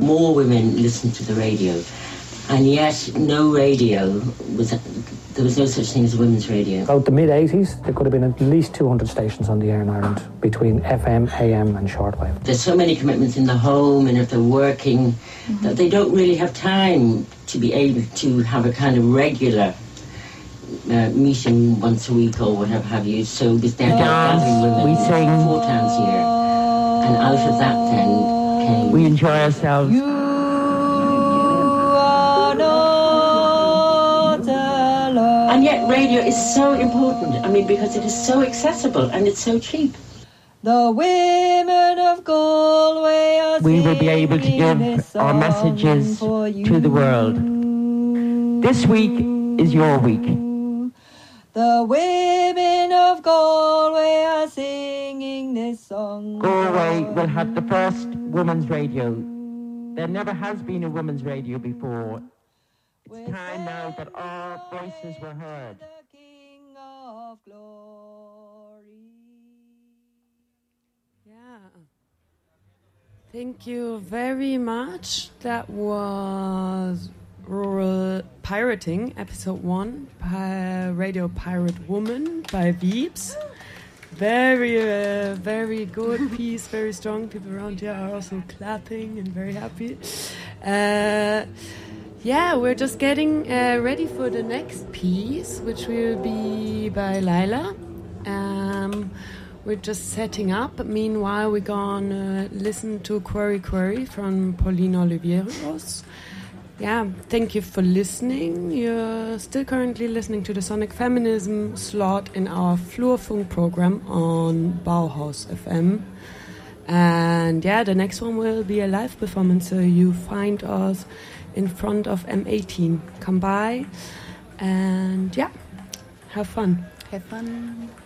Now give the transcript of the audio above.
more women listened to the radio. And yet, there was no such thing as a women's radio. About the mid-80s, there could have been at least 200 stations on the air in Ireland between FM, AM and shortwave. There's so many commitments in the home, and if they're working, that they don't really have time to be able to have a kind of regular meeting once a week or whatever have you. So they're gathering women we sing 4 times a year. And out of that then came... We enjoy ourselves. And yet radio is so important, because it is so accessible and it's so cheap. The women of Galway are we will be able to give our messages to the world. This week is your week. The women of Galway are singing this song. Galway will have the first women's radio. There never has been a women's radio before. It's time now that our voices were heard. The King of Glory. Yeah. Thank you very much. That was Rural Pirating, episode 1, Radio Pirate Woman by Veeps. Very good piece, very strong. People around here are also clapping and very happy. We're just getting ready for the next piece, which will be by Laila. We're just setting up. Meanwhile, we're gonna listen to Query from Paulina Oliveros. Yeah, thank you for listening. You're still currently listening to the Sonic Feminism slot in our Flurfunk program on Bauhaus FM. And the next one will be a live performance, so you find us in front of M18. Come by and have fun. Have fun.